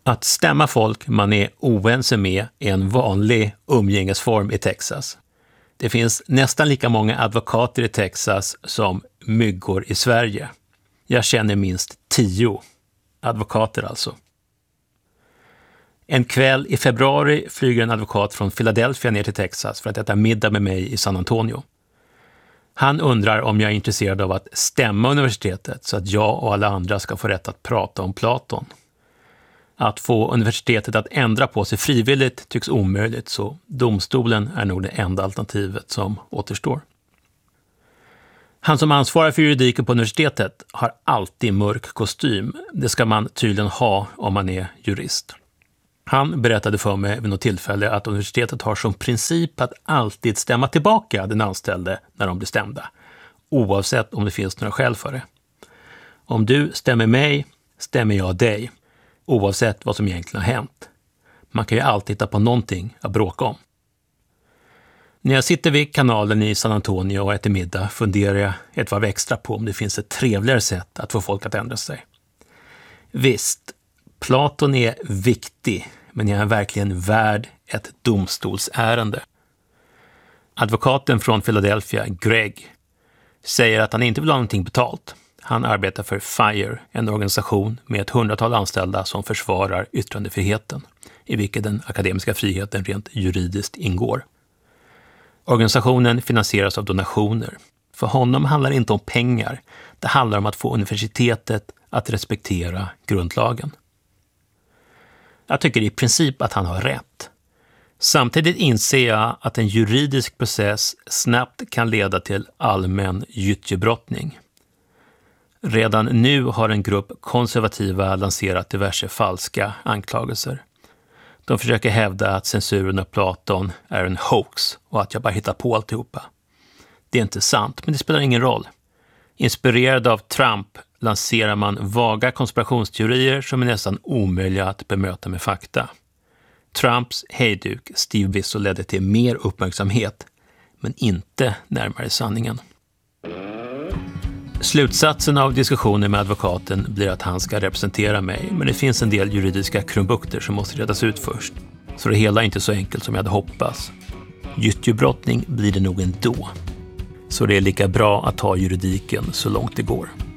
Att stämma folk man är oense med är en vanlig umgängesform i Texas. Det finns nästan lika många advokater i Texas som myggor i Sverige. Jag känner minst 10 advokater alltså. En kväll i februari flyger en advokat från Philadelphia ner till Texas för att äta middag med mig i San Antonio. Han undrar om jag är intresserad av att stämma universitetet så att jag och alla andra ska få rätt att prata om Platon. Att få universitetet att ändra på sig frivilligt tycks omöjligt, så domstolen är nog det enda alternativet som återstår. Han som ansvarar för juridiken på universitetet har alltid mörk kostym. Det ska man tydligen ha om man är jurist. Han berättade för mig vid något tillfälle att universitetet har som princip att alltid stämma tillbaka den anställde när de blir stämda, oavsett om det finns några skäl för det. Om du stämmer mig, stämmer jag dig, oavsett vad som egentligen har hänt. Man kan ju alltid hitta på någonting att bråka om. När jag sitter vid kanalen i San Antonio och äter middag funderar jag ett varv extra på om det finns ett trevligare sätt att få folk att ändra sig. Visst, Platon är viktig, men är han verkligen värd ett domstolsärende? Advokaten från Philadelphia, Greg, säger att han inte vill ha någonting betalt. Han arbetar för FIRE, en organisation med ett 100-tal anställda som försvarar yttrandefriheten, i vilken den akademiska friheten rent juridiskt ingår. Organisationen finansieras av donationer. För honom handlar det inte om pengar, det handlar om att få universitetet att respektera grundlagen. Jag tycker i princip att han har rätt. Samtidigt inser jag att en juridisk process snabbt kan leda till allmän gyttjebrottning. Redan nu har en grupp konservativa lanserat diverse falska anklagelser. De försöker hävda att censuren av Platon är en hoax och att jag bara hittar på alltihopa. Det är inte sant, men det spelar ingen roll. Inspirerad av Trump lanserar man vaga konspirationsteorier som är nästan omöjliga att bemöta med fakta. Trumps hejduk Steve Bissell ledde till mer uppmärksamhet, men inte närmare sanningen. Slutsatsen av diskussionen med advokaten blir att han ska representera mig, men det finns en del juridiska krumbukter som måste redas ut först. Så det hela är inte så enkelt som jag hade hoppats. Gyttjebrottning blir det nog ändå. Så det är lika bra att ta juridiken så långt det går.